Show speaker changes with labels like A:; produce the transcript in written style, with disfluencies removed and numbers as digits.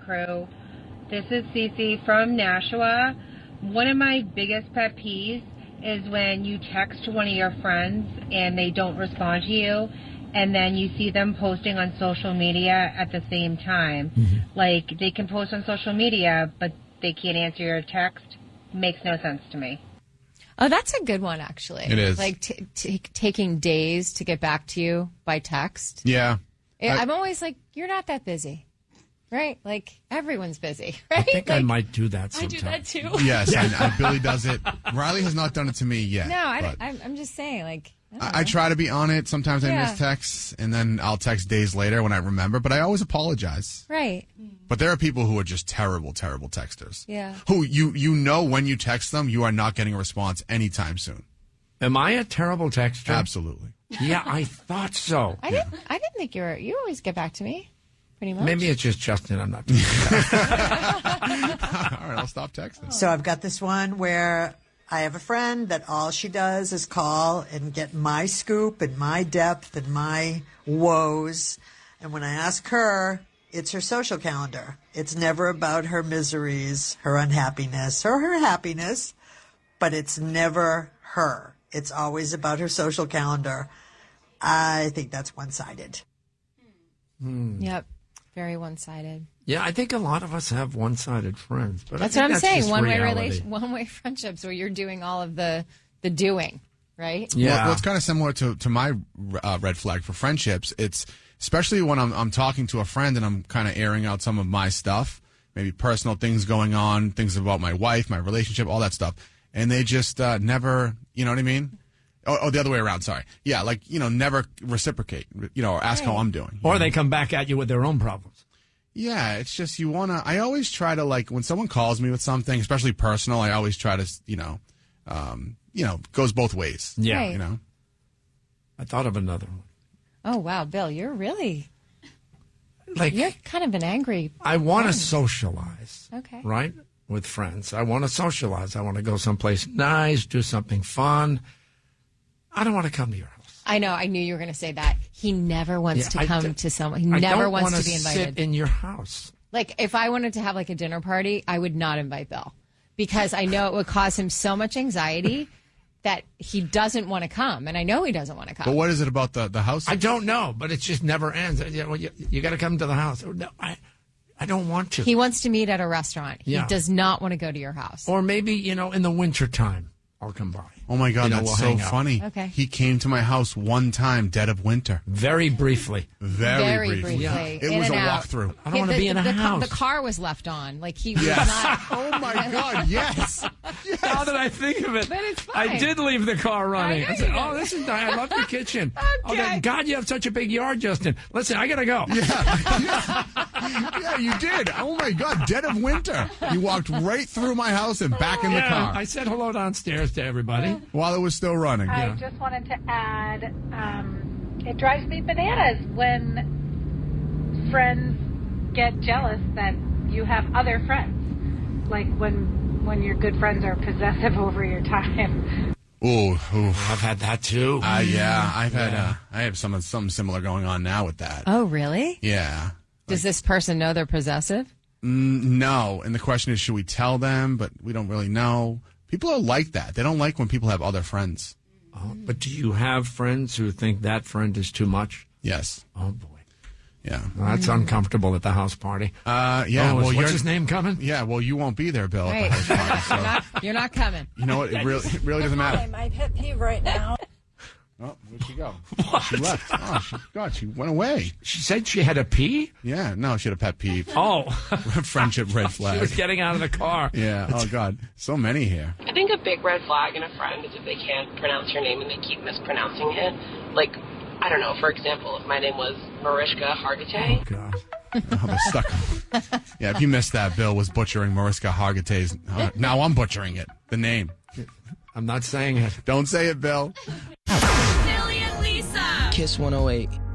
A: crew. This is Cece from Nashua. One of my biggest pet peeves is when you text one of your friends and they don't respond to you, and then you see them posting on social media at the same time. Like, they can post on social media, but they can't answer your text. Makes no sense to me.
B: Oh, that's a good one, actually.
C: It is.
B: Like taking days to get back to you by text.
C: Yeah.
B: I'm always like, you're not that busy, right? Like, everyone's busy, right?
D: I think
B: like,
D: I might do that
B: I
D: sometimes.
B: do that too.
C: Yes, Billy does it. Riley has not done it to me yet.
B: No,
C: but
B: I'm just saying, like,
C: I try to be on it. Sometimes I
B: Yeah.
C: miss texts, and then I'll text days later when I remember, but I always apologize.
B: Right.
C: But there are people who are just terrible, terrible texters.
B: Yeah.
C: Who you know when you text them, you are not getting a response anytime soon.
D: Am I a terrible texter?
C: Absolutely.
D: Yeah, I thought so.
B: I didn't think you always get back to me, pretty much.
D: Maybe it's just Justin. I'm not.
C: All right, I'll stop texting.
E: So I've got this one where I have a friend that all she does is call and get my scoop and my depth and my woes. And when I ask her, it's her social calendar. It's never about her miseries, her unhappiness, or her happiness, but it's never her. It's always about her social calendar. I think that's one-sided.
B: Yep. Very one-sided.
D: Yeah, I think a lot of us have one-sided friends. But
B: That's
D: I
B: what
D: think
B: I'm saying.
D: just
B: One-way
D: reality.
B: one-way friendships where you're doing all of the doing, right?
D: Yeah.
C: Well, it's kind of similar to my red flag for friendships. It's especially when I'm talking to a friend and I'm kind of airing out some of my stuff, maybe personal things going on, things about my wife, my relationship, all that stuff. And they just never, you know what I mean? Oh, the other way around, sorry. Yeah, like, never reciprocate, or ask how I'm doing.
D: Or they come back at you with their own problems.
C: Yeah, it's just I always try to, like, when someone calls me with something, especially personal, I always try to, goes both ways.
D: Yeah.
B: Right.
D: I thought of another one.
B: Oh, wow, Bill, you're
D: Like,
B: kind of an angry.
D: I want to socialize.
B: Okay.
D: Right? With friends. I want to socialize. I want to go someplace nice, do something fun. I don't want to come to your house.
B: I know. I knew you were going to say that. He never wants to come to someone. He
D: I
B: never
D: don't
B: wants
D: wanna
B: to be invited.
D: sit in your house.
B: Like, if I wanted to have, like, a dinner party, I would not invite Bill. Because I know it would cause him so much anxiety that he doesn't want to come. And I know he doesn't want to come.
C: But what is it about the house?
D: I don't know, but it just never ends. You got to come to the house. No, I don't want to.
B: He wants to meet at a restaurant.
D: Yeah.
B: He does not want to go to your house.
D: Or maybe, in the wintertime, I'll come by.
C: Oh, my God,
D: we'll
C: that's so
D: hang out.
C: funny.
B: Okay.
C: He came to my house one time, dead of winter.
D: Very briefly.
C: Very briefly.
B: Yeah.
C: It
B: In
C: was a
B: and out.
C: walkthrough.
D: I don't want to be in a house.
B: The car was left on. Like, he was
C: Yes.
B: not.
C: Oh, my God, yes. Yes.
D: Now that I think of it,
B: But it's fine.
D: I did leave the car running.
B: know
D: I said,
B: you
D: "Oh,
B: did.
D: this is nice. I love the kitchen." Oh,
B: Okay.
D: then, God, you have such a big yard, Justin. Listen, I gotta go.
C: Yeah, you did. Oh, my God, dead of winter. You walked right through my house and back in the car
D: I said hello downstairs to everybody.
C: while it was still running.
F: I just wanted to add, it drives me bananas when friends get jealous that you have other friends. Like when your good friends are possessive over your time.
C: Ooh.
D: I've had that too.
C: Yeah, I have something similar going on now with that.
B: Oh, really?
C: Yeah.
B: Does this person know they're possessive?
C: No, and the question is, should we tell them? But we don't really know. People are like that. They don't like when people have other friends.
D: But do you have friends who think that friend is too much?
C: Yes.
D: Oh, boy.
C: Yeah.
D: Well, that's uncomfortable at the house party.
C: Yeah.
D: Oh,
C: well,
D: what's his name coming?
C: Yeah. Well, you won't be there, Bill,
B: Right.
C: at the house party.
B: You're not coming.
C: So you know what? It really doesn't matter.
F: My pet peeve right now.
C: Oh, where'd she go? She left. Oh, she went away.
D: She said she had a pee?
C: Yeah. No, she had a pet peeve.
D: Oh.
C: Friendship red
D: She was
C: flag.
D: getting out of the car.
C: Yeah. Oh, God. So many here.
G: I think a big red flag in a friend is if they can't pronounce your name and they keep mispronouncing it. Like, I don't know, for example, if my name was Mariska Hargitay.
D: Oh, God.
C: Oh, they're stuck. Yeah, if you missed that, Bill was butchering Mariska Hargitay's. Now I'm butchering it. The name.
D: I'm not saying it.
C: Don't say it, Bill.
H: Billy and Lisa.
I: Kiss 108.